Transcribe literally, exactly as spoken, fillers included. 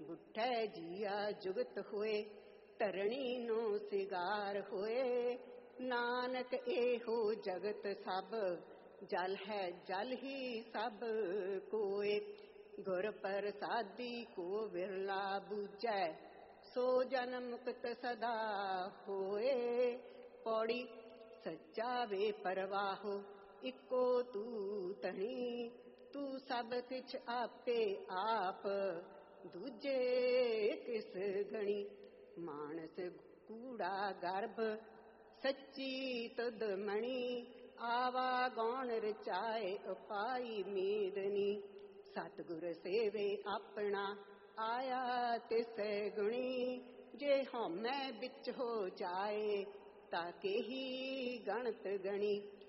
गुठै जिया जुगत होए, धरणी नो सिगार होए। नानक एहो जगत सब, जल है जल ही सब कोय। गुर प्रसादी को बिरला बूझै, सो जन मुक्त सदा होए। पौड़ी सच्चा वे परवाहो, इको तू तनी। तू सब किछ आपे आप, दूजे किस गणी। मानस कूड़ा गर्भ, सच्ची तुद मणि। आवा गौण रचाए, उपाई मीदनी। सतगुर सेवे अपना, आया तिस गुणी। जे हउमੈ बिच हो जाए, ताके ही गणत गणी।